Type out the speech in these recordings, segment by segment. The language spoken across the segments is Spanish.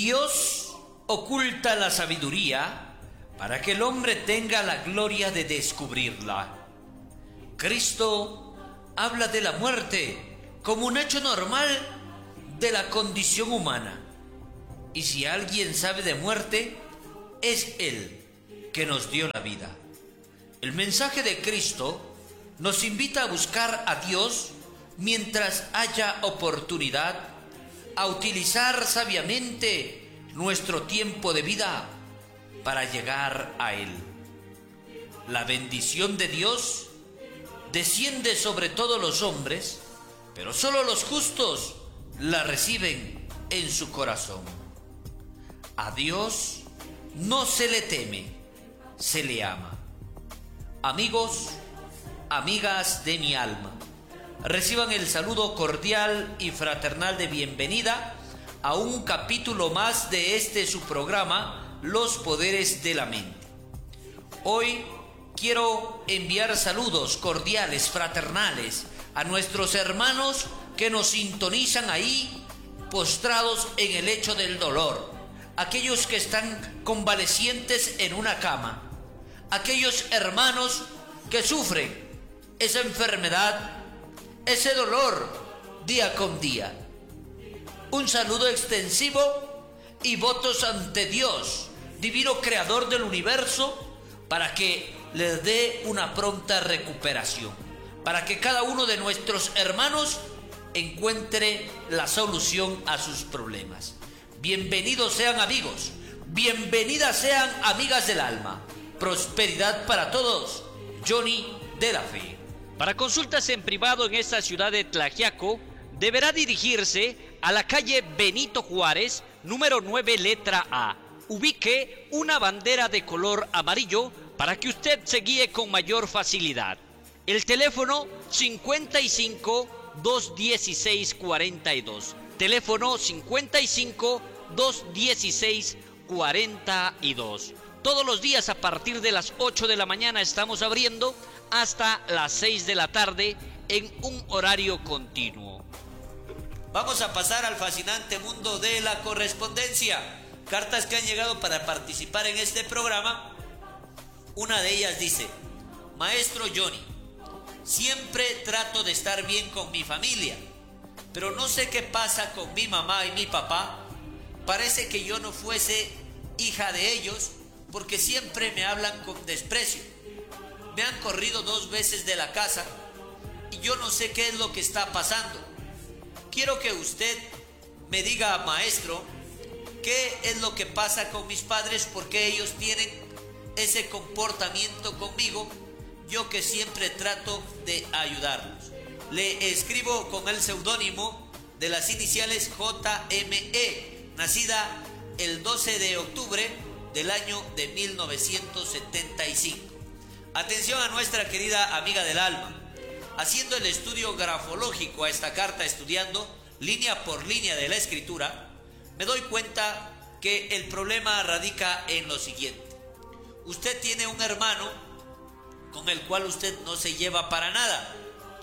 Dios oculta la sabiduría para que el hombre tenga la gloria de descubrirla. Cristo habla de la muerte como un hecho normal de la condición humana. Y si alguien sabe de muerte, es Él que nos dio la vida. El mensaje de Cristo nos invita a buscar a Dios mientras haya oportunidad, a utilizar sabiamente nuestro tiempo de vida para llegar a Él. La bendición de Dios desciende sobre todos los hombres, pero solo los justos la reciben en su corazón. A Dios no se le teme, se le ama. Amigos, amigas de mi alma, reciban el saludo cordial y fraternal de bienvenida a un capítulo más de este su programa, Los Poderes de la Mente. Hoy quiero enviar saludos cordiales, fraternales, a nuestros hermanos que nos sintonizan ahí, postrados en el lecho del dolor, aquellos que están convalecientes en una cama, aquellos hermanos que sufren esa enfermedad, ese dolor día con día. Un saludo extensivo y votos ante Dios, divino creador del universo, para que les dé una pronta recuperación, para que cada uno de nuestros hermanos encuentre la solución a sus problemas. Bienvenidos sean amigos, bienvenidas sean amigas del alma. Prosperidad para todos. Johnny de la Fe. Para consultas en privado en esta ciudad de Tlaxiaco, deberá dirigirse a la calle Benito Juárez, número 9, letra A. Ubique una bandera de color amarillo para que usted se guíe con mayor facilidad. El teléfono 55 216 42. Teléfono 55 216 42. Todos los días a partir de las 8 de la mañana estamos abriendo hasta las 6 de la tarde en un horario continuo. Vamos a pasar al fascinante mundo de la correspondencia. Cartas que han llegado para participar en este programa. Una de ellas dice: Maestro Johnny, siempre trato de estar bien con mi familia, pero no sé qué pasa con mi mamá y mi papá. Parece que yo no fuese hija de ellos, porque siempre me hablan con desprecio. Me han corrido 2 veces de la casa y yo no sé qué es lo que está pasando. Quiero que usted me diga, maestro, qué es lo que pasa con mis padres, porque ellos tienen ese comportamiento conmigo, yo que siempre trato de ayudarlos. Le escribo con el seudónimo de las iniciales JME, nacida el 12 de octubre del año de 1975. Atención a nuestra querida amiga del alma. Haciendo el estudio grafológico a esta carta, estudiando línea por línea de la escritura, me doy cuenta que el problema radica en lo siguiente. Usted tiene un hermano con el cual usted no se lleva para nada.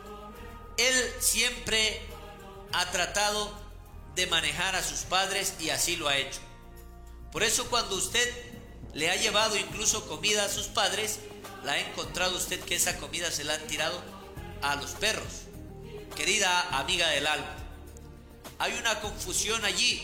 Él siempre ha tratado de manejar a sus padres y así lo ha hecho. Por eso cuando usted le ha llevado incluso comida a sus padres, la ha encontrado usted que esa comida se la han tirado a los perros. Querida amiga del alma, hay una confusión allí.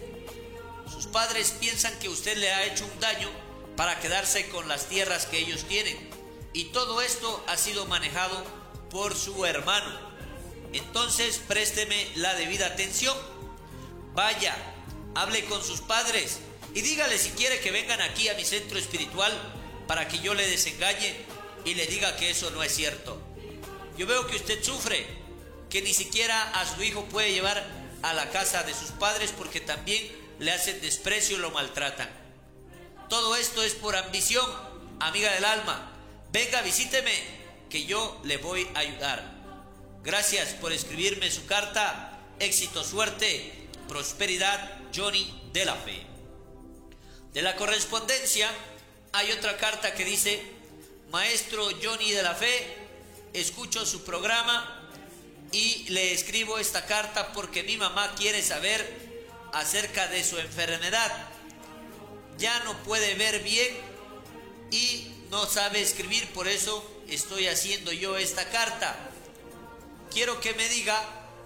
Sus padres piensan que usted le ha hecho un daño para quedarse con las tierras que ellos tienen, y todo esto ha sido manejado por su hermano. Entonces présteme la debida atención. Vaya, hable con sus padres y dígale si quiere que vengan aquí a mi centro espiritual para que yo le desengañe y le diga que eso no es cierto. Yo veo que usted sufre, que ni siquiera a su hijo puede llevar a la casa de sus padres porque también le hacen desprecio y lo maltratan. Todo esto es por ambición, amiga del alma. Venga, visíteme, que yo le voy a ayudar. Gracias por escribirme su carta. Éxito, suerte, prosperidad, Johnny de la Fe. De la correspondencia hay otra carta que dice: Maestro Johnny de la Fe, escucho su programa y le escribo esta carta porque mi mamá quiere saber acerca de su enfermedad. Ya no puede ver bien y no sabe escribir, por eso estoy haciendo yo esta carta. Quiero que me diga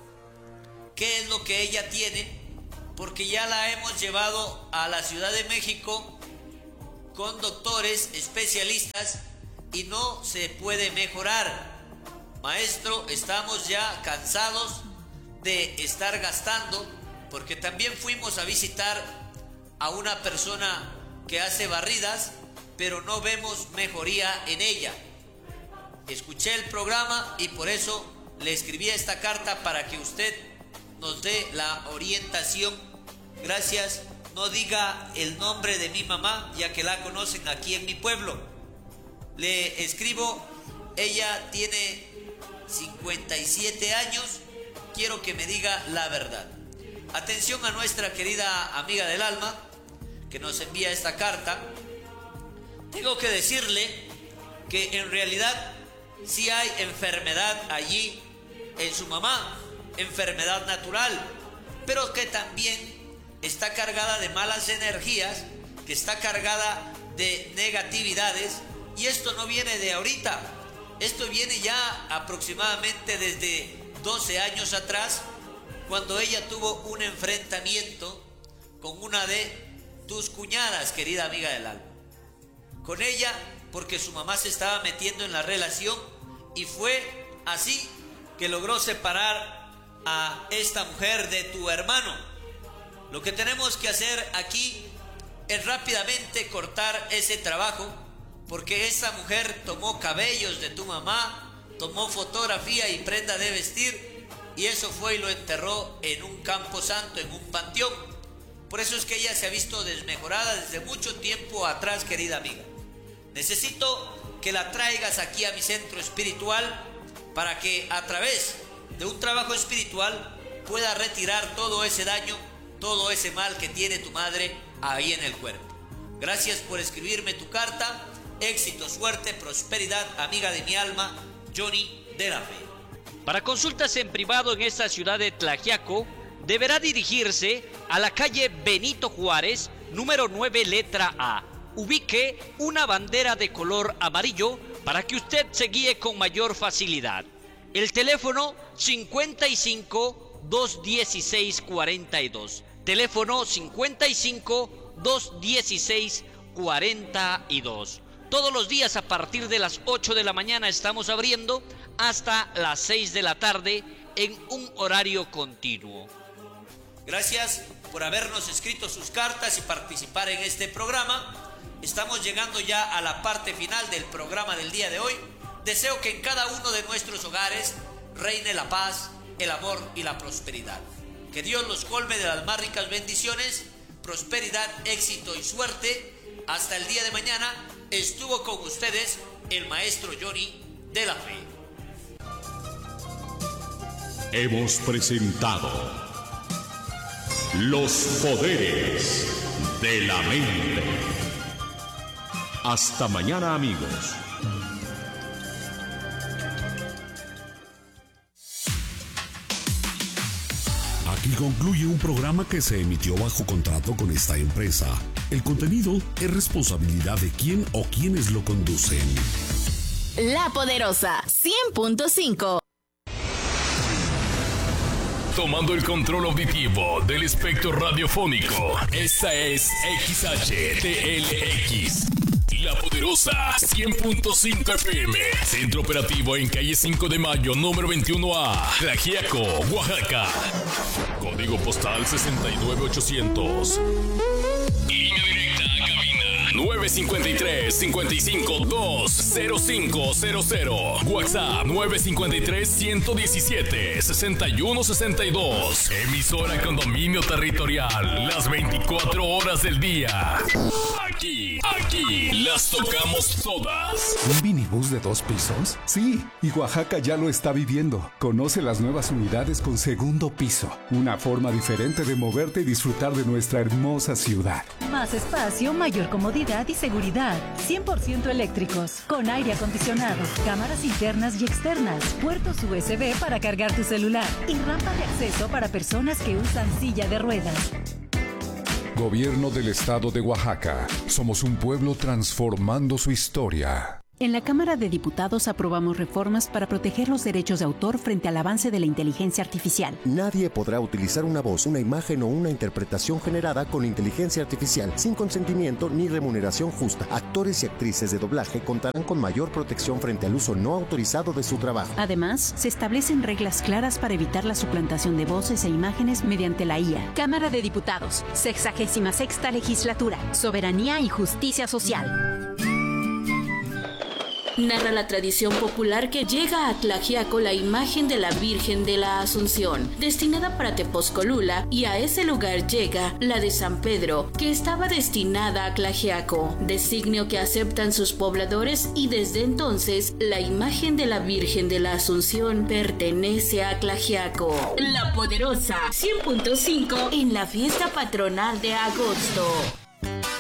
qué es lo que ella tiene, porque ya la hemos llevado a la Ciudad de México con doctores especialistas y no se puede mejorar. Maestro, estamos ya cansados de estar gastando, porque también fuimos a visitar a una persona que hace barridas, pero no vemos mejoría en ella. Escuché el programa y por eso le escribí esta carta para que usted nos dé la orientación. Gracias. No diga el nombre de mi mamá, ya que la conocen aquí en mi pueblo. Le escribo, ella tiene 57 años. Quiero que me diga la verdad. Atención a nuestra querida amiga del alma que nos envía esta carta. Tengo que decirle que en realidad sí hay enfermedad allí en su mamá, enfermedad natural, pero que también está cargada de malas energías, que está cargada de negatividades, y esto no viene de ahorita, esto viene ya aproximadamente desde 12 años atrás, cuando ella tuvo un enfrentamiento con una de tus cuñadas, querida amiga del alma. Con ella, porque su mamá se estaba metiendo en la relación, y fue así que logró separar a esta mujer de tu hermano. Lo que tenemos que hacer aquí es rápidamente cortar ese trabajo, porque esa mujer tomó cabellos de tu mamá, tomó fotografía y prenda de vestir, y eso fue y lo enterró en un campo santo, en un panteón. Por eso es que ella se ha visto desmejorada desde mucho tiempo atrás, querida amiga. Necesito que la traigas aquí a mi centro espiritual para que a través de un trabajo espiritual pueda retirar todo ese daño, todo ese mal que tiene tu madre ahí en el cuerpo. Gracias por escribirme tu carta. Éxito, suerte, prosperidad, amiga de mi alma, Johnny de la Fe. Para consultas en privado en esta ciudad de Tlaxiaco, deberá dirigirse a la calle Benito Juárez, número 9, letra A. Ubique una bandera de color amarillo para que usted se guíe con mayor facilidad. El teléfono 55 216 42. Teléfono 55 216 42. Todos los días a partir de las 8 de la mañana estamos abriendo hasta las 6 de la tarde en un horario continuo. Gracias por habernos escrito sus cartas y participar en este programa. Estamos llegando ya a la parte final del programa del día de hoy. Deseo que en cada uno de nuestros hogares reine la paz, el amor y la prosperidad. Que Dios los colme de las más ricas bendiciones, prosperidad, éxito y suerte. Hasta el día de mañana estuvo con ustedes el maestro Johnny de la Fe. Hemos presentado Los Poderes de la Mente. Hasta mañana, amigos. Aquí concluye un programa que se emitió bajo contrato con esta empresa. El contenido es responsabilidad de quien o quienes lo conducen. La Poderosa 100.5. Tomando el control auditivo del espectro radiofónico. Esta es XHTLX. La Poderosa 100.5 FM. Centro operativo en calle 5 de Mayo, número 21A. Tlaxiaco, Oaxaca. Código postal 69800. Línea directa a cabina 953-55-20500. WhatsApp 953-117-6162. Emisora Condominio Territorial. Las 24 horas del día. Aquí las tocamos todas. ¿Un minibús de 2 pisos? Sí, y Oaxaca ya lo está viviendo. Conoce las nuevas unidades con segundo piso. Una forma diferente de moverte y disfrutar de nuestra hermosa ciudad. Más espacio, mayor comodidad y seguridad. 100% eléctricos, con aire acondicionado, cámaras internas y externas, puertos USB para cargar tu celular y rampa de acceso para personas que usan silla de ruedas. Gobierno del Estado de Oaxaca. Somos un pueblo transformando su historia. En la Cámara de Diputados aprobamos reformas para proteger los derechos de autor frente al avance de la inteligencia artificial. Nadie podrá utilizar una voz, una imagen o una interpretación generada con inteligencia artificial sin consentimiento ni remuneración justa. Actores y actrices de doblaje contarán con mayor protección frente al uso no autorizado de su trabajo. Además, se establecen reglas claras para evitar la suplantación de voces e imágenes mediante la IA. Cámara de Diputados, 66ª Legislatura, Soberanía y Justicia Social. Narra la tradición popular que llega a Tlaxiaco la imagen de la Virgen de la Asunción, destinada para Tepozcolula, y a ese lugar llega la de San Pedro, que estaba destinada a Tlaxiaco, designio que aceptan sus pobladores, y desde entonces la imagen de la Virgen de la Asunción pertenece a Tlaxiaco. La Poderosa 100.5 en la fiesta patronal de agosto.